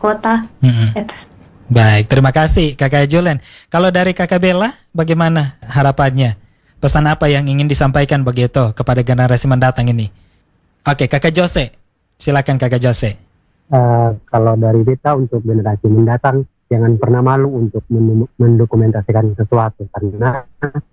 kota. Mm-mm. Itu. Baik, terima kasih Kakak Julen. Kalau dari Kakak Bella, bagaimana harapannya? Pesan apa yang ingin disampaikan begitu kepada generasi mendatang ini? Oke, Kakak Jose. Silakan Kakak Jose. Kalau dari kita untuk generasi mendatang, jangan pernah malu untuk mendokumentasikan sesuatu, karena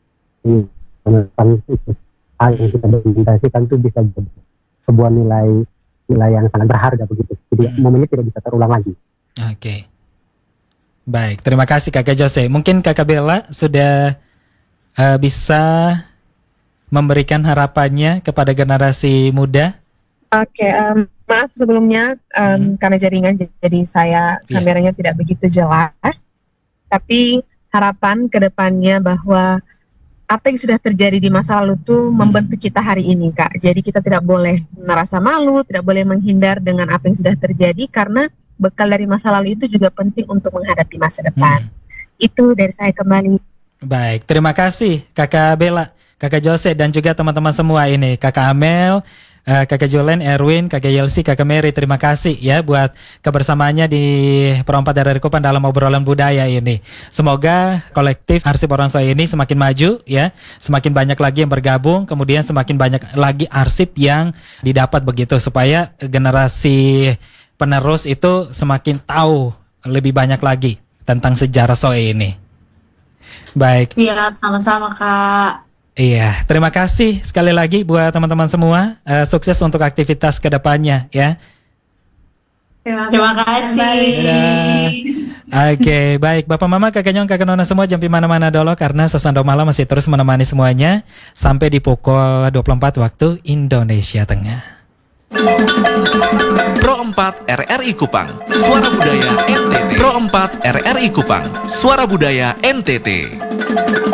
hal yang kita dokumentasikan itu bisa jadi sebuah nilai yang sangat berharga begitu. Jadi momennya tidak bisa terulang lagi. Oke. Baik, terima kasih Kakak Jose. Mungkin Kakak Bella sudah bisa memberikan harapannya kepada generasi muda. Oke, maaf sebelumnya karena jaringan jadi saya kameranya tidak begitu jelas. Tapi harapan ke depannya bahwa apa yang sudah terjadi di masa lalu itu membentuk kita hari ini, Kak. Jadi kita tidak boleh merasa malu, tidak boleh menghindar dengan apa yang sudah terjadi, karena bekal dari masa lalu itu juga penting untuk menghadapi masa depan. Itu dari saya kembali. Baik, terima kasih Kakak Bella, Kakak Jose, dan juga teman-teman semua ini, Kakak Amel, Kakak Julen, Erwin, Kakak Yelsi, Kakak Mary, terima kasih ya buat kebersamaannya di Perompak dari Kupan dalam obrolan budaya ini. Semoga kolektif Arsip Orang Soe ini semakin maju ya, semakin banyak lagi yang bergabung, kemudian semakin banyak lagi arsip yang didapat begitu, supaya generasi penerus itu semakin tahu lebih banyak lagi tentang sejarah Soe ini. Baik. Iya, sama-sama Kak. Iya, terima kasih sekali lagi buat teman-teman semua. Sukses untuk aktivitas kedepannya ya. Terima kasih. Oke, baik Bapak Mama, Kakak Nyong, Kakak Nona semua jangan mana-mana dulu, karena Sesando Malam masih terus menemani semuanya sampai di pukul 24 waktu Indonesia Tengah. Pro 4 RRI Kupang, Suara Budaya NTT. Pro 4 RRI Kupang, Suara Budaya NTT.